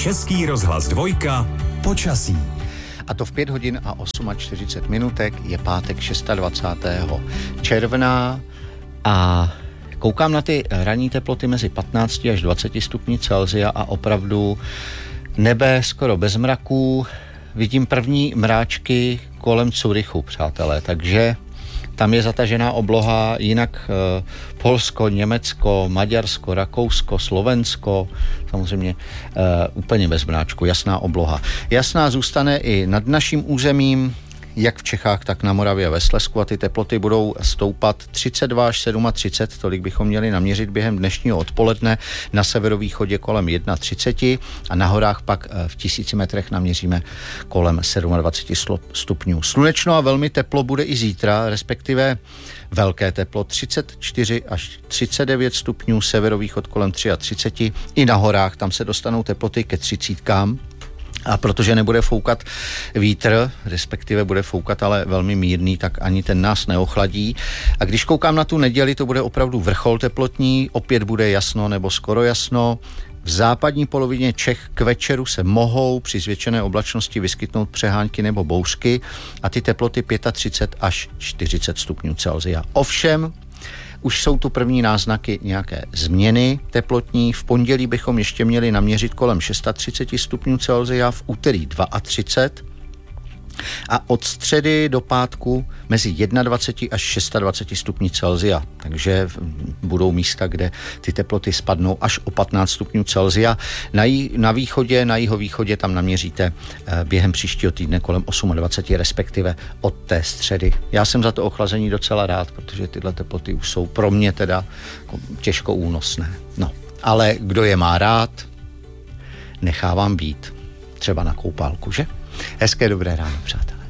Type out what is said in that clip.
Český rozhlas 2, počasí. A to v 5 hodin a 48 minutek je pátek 26. června a koukám na ty ranní teploty mezi 15 až 20 stupni Celsia a opravdu nebe skoro bez mraků. Vidím první mráčky kolem Curychu, přátelé, takže tam je zatažená obloha, jinak Polsko, Německo, Maďarsko, Rakousko, Slovensko, samozřejmě úplně bez mráčku, jasná obloha. Jasná zůstane i nad naším územím, jak v Čechách, tak na Moravě, ve Slezsku, a ty teploty budou stoupat 32 až 37, tolik bychom měli naměřit během dnešního odpoledne, na severovýchodě kolem 31 a na horách pak v 1000 metrech naměříme kolem 27 stupňů. Slunečno a velmi teplo bude i zítra, respektive velké teplo 34 až 39 stupňů, severovýchod kolem 33, i na horách, tam se dostanou teploty ke 30. A protože nebude foukat vítr, respektive bude foukat ale velmi mírný, tak ani ten nás neochladí. A když koukám na tu neděli, to bude opravdu vrchol teplotní, opět bude jasno nebo skoro jasno. V západní polovině Čech k večeru se mohou při zvětšené oblačnosti vyskytnout přehánky nebo bouřky a ty teploty 35 až 40 stupňů Celsia. Ovšem, už jsou tu první náznaky nějaké změny teplotní. V pondělí bychom ještě měli naměřit kolem 36 stupňů Celsia, v úterý 32 a od středy do pátku mezi 21 až 26 stupňů Celsia. Takže budou místa, kde ty teploty spadnou až o 15 stupňů Celsia. Na východě, na jihovýchodě tam naměříte během příštího týdne kolem 28, respektive od té středy. Já jsem za to ochlazení docela rád, protože tyhle teploty už jsou pro mě teda těžko únosné. No, ale kdo je má rád, nechávám být. Třeba na koupálku, že? Hezké dobré ráno, přátelé.